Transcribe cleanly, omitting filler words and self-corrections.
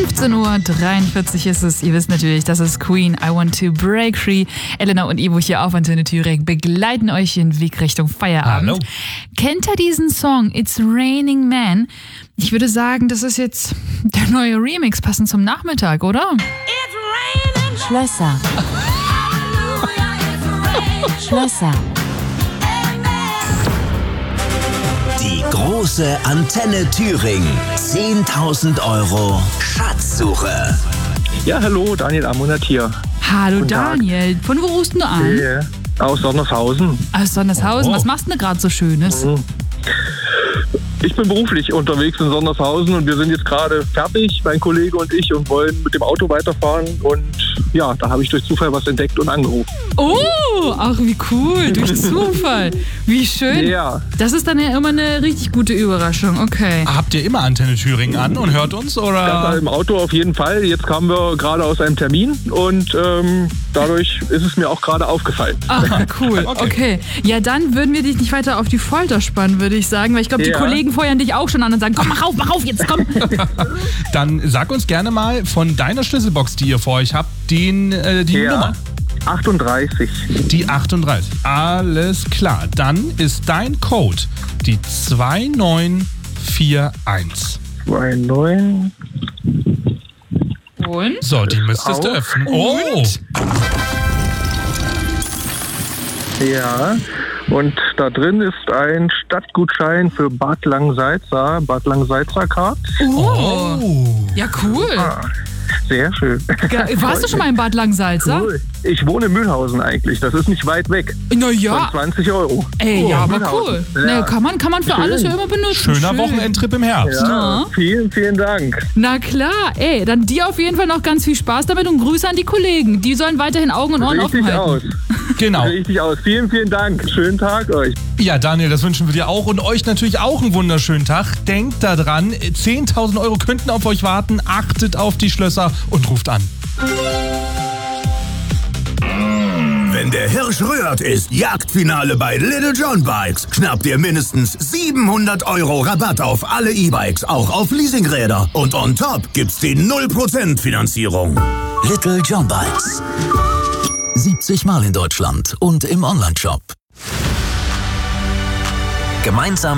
15:43 Uhr ist es. Ihr wisst natürlich, das ist Queen, I Want to Break Free. Elena und Ivo hier auf Antenne Thüringen begleiten euch den Weg Richtung Feierabend. Hallo. Kennt ihr diesen Song It's Raining Man? Ich würde sagen, das ist jetzt der neue Remix, passend zum Nachmittag, oder? Schlösser. Schlösser. Die große Antenne Thüringen. 10.000 € Schatzsuche. Ja, hallo, Daniel Amonat hier. Hallo Guten Tag. Daniel, von wo rufst du an? Aus Sondershausen. Aus Sondershausen. Oh. Was machst du denn gerade so Schönes? Ich bin beruflich unterwegs in Sondershausen und wir sind jetzt gerade fertig, mein Kollege und ich, und wollen mit dem Auto weiterfahren. Und ja, da habe ich durch Zufall was entdeckt und angerufen. Oh, ach wie cool, durch Zufall. Wie schön. Ja. Das ist dann ja immer eine richtig gute Überraschung, okay. Habt ihr immer Antenne Thüringen an und hört uns, Das oder? im Auto auf jeden Fall. Jetzt kamen wir gerade aus einem Termin und dadurch ist es mir auch gerade aufgefallen. Ah, cool, Okay. okay. Ja, dann würden wir dich nicht weiter auf die Folter spannen, würde ich sagen, weil ich glaube, die Ja. Kollegen feuern dich auch schon an und sagen, komm, mach auf, jetzt komm. Dann sag uns gerne mal von deiner Schlüsselbox, die ihr vor euch habt, die Nummer. 38. Die 38. Alles klar. Dann ist dein Code die 2941. 29. Und? So, die müsstest du Auf. öffnen. Oh! Ja. Und da drin ist ein Stadtgutschein für Bad Langsalza, Bad Langsalza Card. Oh! Ja, cool. Sehr schön. Warst du schon mal in Bad Langsalza? Cool. Ich wohne in Mühlhausen eigentlich. Das ist nicht weit weg. Na ja. Von 20 €. Ey, ja, aber Mühlhausen. cool. Ja. Na, kann man für alles ja immer benutzen. Schöner Schön. Wochenendtrip im Herbst. Ja, vielen, vielen Dank. Na klar, ey, dann dir auf jeden Fall noch ganz viel Spaß damit und Grüße an die Kollegen. Die sollen weiterhin Augen und Ohren offen Richtig halten. aus. Genau. Richtig aus. Vielen, vielen Dank. Schönen Tag euch. Ja, Daniel, das wünschen wir dir auch und euch natürlich auch einen wunderschönen Tag. Denkt daran, 10.000 € könnten auf euch warten. Achtet auf die Schlösser und ruft an. Wenn der Hirsch rührt, ist Jagdfinale bei Little John Bikes. Schnappt ihr mindestens 700 € Rabatt auf alle E-Bikes, auch auf Leasingräder. Und on top gibt's die 0% Finanzierung. Little John Bikes. 70 Mal in Deutschland und im Onlineshop. Gemeinsam